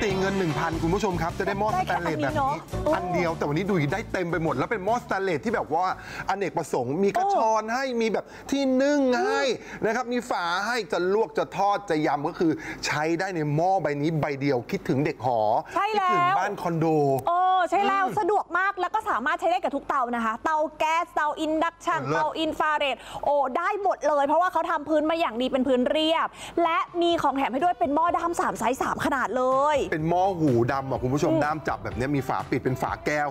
ติเงิน 1,000 คุณผู้ชมครับจะได้หม้อสแตนเลสแบบนี้อันเดียวแต่วันนี้ดูได้เต็มไปหมดแล้วเป็นหม้อสแตนเลสที่แบบว่าอเนกประสงค์มีกระชอนให้มีแบบที่นึ่งให้นะครับมีฝาให้จะลวกจะทอดจะยำก็คือใช้ได้ในหม้อใบนี้ใบเดียวคิดถึงเด็กหอคิดถึงบ้านคอนโดใช่แล้วสะดวกมากแล้วก็สามารถใช้ได้กับทุกเตานะคะเตาแก๊สเตาอินดักชันเตาอินฟราเรดได้หมดเลยเพราะว่าเขาทำพื้นมาอย่างดีเป็นพื้นเรียบและมีของแถมให้ด้วยเป็นหม้อด้าม3 ไซส์ 3 ขนาดเลยเป็นหม้อหูดำอ่ะคุณผู้ชมด้ามจับแบบนี้มีฝาปิดเป็นฝาแก้ว